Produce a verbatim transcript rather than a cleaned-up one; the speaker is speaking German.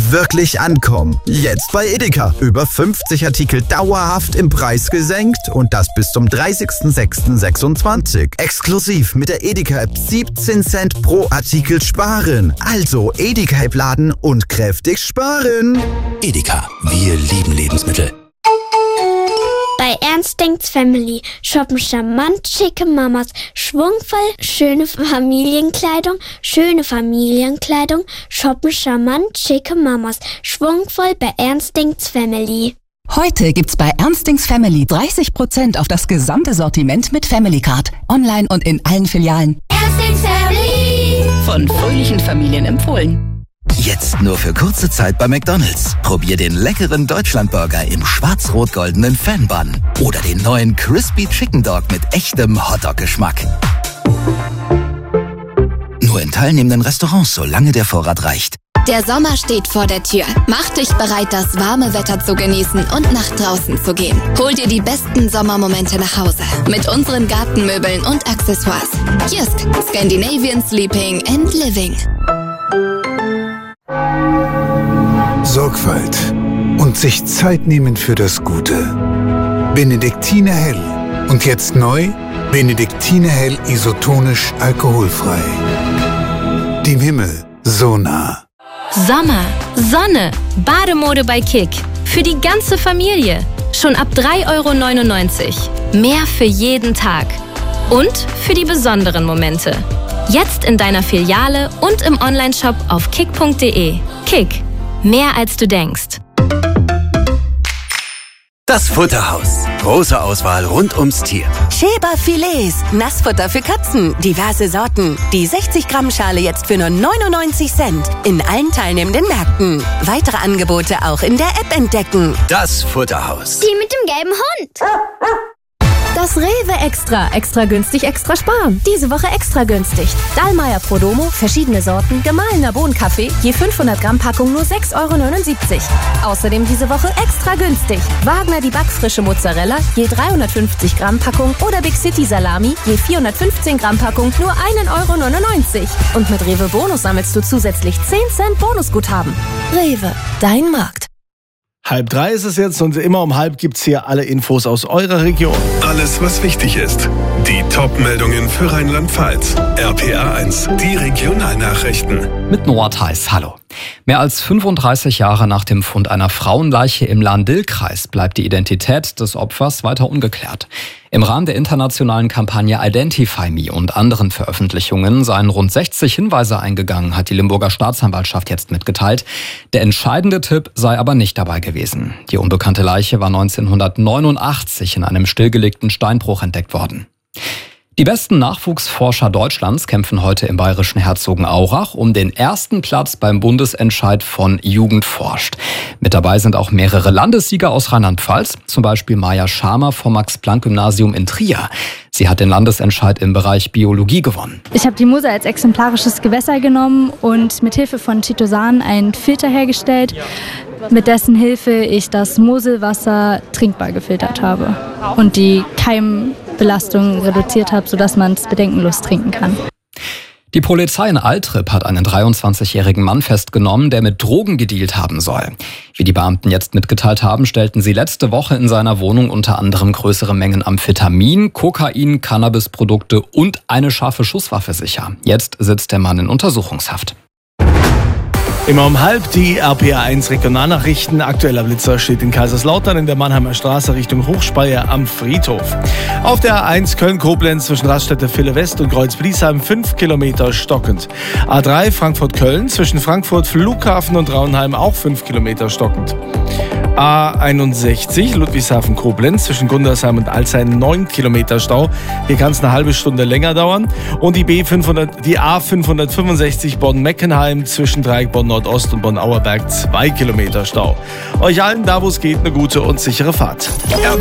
wirklich ankommen. Jetzt bei Edeka. Über fünfzig Artikel dauerhaft im Preis gesenkt und das bis zum dreißigsten sechsten sechsundzwanzig. Exklusiv mit der Edeka-App siebzehn Cent pro Artikel sparen. Also Edeka-App laden und kräftig sparen. Edeka, wir lieben Lebensmittel. Bei Ernst denkt's Family shoppen charmant schicke Mamas, schwungvoll schöne Familienkleidung, schöne Familienkleidung, shoppen charmant schicke Mamas, schwungvoll bei Ernst denkt's Family. Heute gibt's bei Ernst denkt's Family dreißig Prozent auf das gesamte Sortiment mit Family Card. Online und in allen Filialen. Ernst denkt's Family. Von fröhlichen Familien empfohlen. Jetzt nur für kurze Zeit bei McDonald's. Probier den leckeren Deutschlandburger im schwarz-rot-goldenen Fan-Bun. Oder den neuen Crispy Chicken Dog mit echtem Hotdog-Geschmack. Nur in teilnehmenden Restaurants, solange der Vorrat reicht. Der Sommer steht vor der Tür. Mach dich bereit, das warme Wetter zu genießen und nach draußen zu gehen. Hol dir die besten Sommermomente nach Hause mit unseren Gartenmöbeln und Accessoires. Jysk, Scandinavian Sleeping and Living. Sorgfalt und sich Zeit nehmen für das Gute. Benediktiner Hell. Und jetzt neu, Benediktiner Hell isotonisch alkoholfrei. Dem Himmel so nah. Sommer, Sonne, Bademode bei Kick. Für die ganze Familie. Schon ab drei Euro neunundneunzig. Mehr für jeden Tag. Und für die besonderen Momente. Jetzt in deiner Filiale und im Onlineshop auf kick punkt de. Kick. Mehr als du denkst. Das Futterhaus. Große Auswahl rund ums Tier. Schäber Filets, Nassfutter für Katzen, diverse Sorten. Die sechzig Gramm Schale jetzt für nur neunundneunzig Cent. In allen teilnehmenden Märkten. Weitere Angebote auch in der App entdecken. Das Futterhaus. Die mit dem gelben Hund. Das Rewe Extra. Extra günstig, extra sparen. Diese Woche extra günstig. Dallmayr Prodomo, verschiedene Sorten, gemahlener Bohnenkaffee, je fünfhundert Gramm Packung nur sechs Euro neunundsiebzig. Außerdem diese Woche extra günstig. Wagner die backfrische Mozzarella, je dreihundertfünfzig Gramm Packung oder Big City Salami, je vierhundertfünfzehn Gramm Packung nur ein Euro neunundneunzig. Und mit Rewe Bonus sammelst du zusätzlich zehn Cent Bonusguthaben. Rewe, dein Markt. Halb drei ist es jetzt und immer um halb gibt's hier alle Infos aus eurer Region. Alles, was wichtig ist. Die Top-Meldungen für Rheinland-Pfalz. R P A eins, die Regionalnachrichten. Mit Noah Theis, hallo. Mehr als fünfunddreißig Jahre nach dem Fund einer Frauenleiche im Lahn-Dill-Kreis bleibt die Identität des Opfers weiter ungeklärt. Im Rahmen der internationalen Kampagne Identify Me und anderen Veröffentlichungen seien rund sechzig Hinweise eingegangen, hat die Limburger Staatsanwaltschaft jetzt mitgeteilt. Der entscheidende Tipp sei aber nicht dabei gewesen. Die unbekannte Leiche war neunzehnhundertneunundachtzig in einem stillgelegten Steinbruch entdeckt worden. Die besten Nachwuchsforscher Deutschlands kämpfen heute im bayerischen Herzogenaurach um den ersten Platz beim Bundesentscheid von Jugend forscht. Mit dabei sind auch mehrere Landessieger aus Rheinland-Pfalz, zum Beispiel Maja Schamer vom Max-Planck-Gymnasium in Trier. Sie hat den Landesentscheid im Bereich Biologie gewonnen. Ich habe die Mosel als exemplarisches Gewässer genommen und mit Hilfe von Chitosan einen Filter hergestellt, mit dessen Hilfe ich das Moselwasser trinkbar gefiltert habe und die Keimbelastung reduziert habe, sodass man es bedenkenlos trinken kann. Die Polizei in Altrip hat einen dreiundzwanzigjährigen Mann festgenommen, der mit Drogen gedealt haben soll. Wie die Beamten jetzt mitgeteilt haben, stellten sie letzte Woche in seiner Wohnung unter anderem größere Mengen Amphetamin, Kokain, Cannabisprodukte und eine scharfe Schusswaffe sicher. Jetzt sitzt der Mann in Untersuchungshaft. Immer um halb die R P A eins Regionalnachrichten. Aktueller Blitzer steht in Kaiserslautern in der Mannheimer Straße Richtung Hochspeyer am Friedhof. Auf der A eins Köln-Koblenz zwischen Raststätte Ville West und Kreuz-Bliesheim fünf Kilometer stockend. A drei Frankfurt-Köln zwischen Frankfurt Flughafen und Raunheim auch fünf Kilometer stockend. A einundsechzig Ludwigshafen-Koblenz zwischen Gundersheim und Alzey neun Kilometer Stau. Hier kann es eine halbe Stunde länger dauern. Und die B fünfhundert, die A fünfhundertfünfundsechzig Bonn-Meckenheim zwischen Dreieck Bonn-Nordost und Bonn-Auerberg zwei Kilometer Stau. Euch allen, da wo es geht, eine gute und sichere Fahrt.